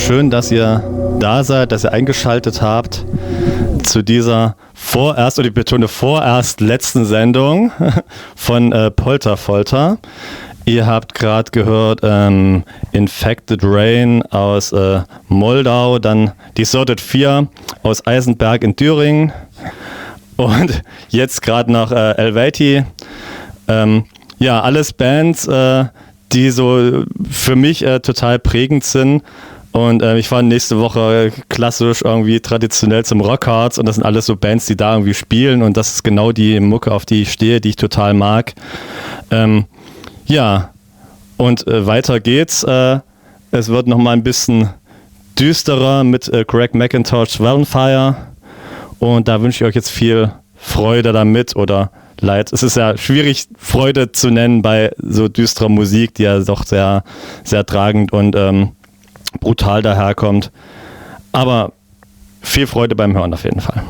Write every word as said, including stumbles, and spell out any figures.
schön, dass ihr da seid, dass ihr eingeschaltet habt zu dieser vorerst, und ich betone vorerst, letzten Sendung von äh, Polterfolter. Ihr habt gerade gehört ähm, Infected Rain aus äh, Moldau, dann Deserted vier aus Eisenberg in Thüringen und jetzt gerade noch äh, Elvati. Ähm, ja, alles Bands, äh, die so für mich äh, total prägend sind. Und äh, ich fahre nächste Woche klassisch irgendwie traditionell zum Rockharz und das sind alles so Bands, die da irgendwie spielen und das ist genau die Mucke, auf die ich stehe, die ich total mag. Ähm, ja, und äh, weiter geht's. Äh, es wird nochmal ein bisschen düsterer mit äh, Greg McIntosh's Valenfire und da wünsche ich euch jetzt viel Freude damit oder Leid. Es ist ja schwierig, Freude zu nennen bei so düsterer Musik, die ja doch sehr, sehr tragend und ähm, brutal daherkommt. Aber viel Freude beim Hören auf jeden Fall.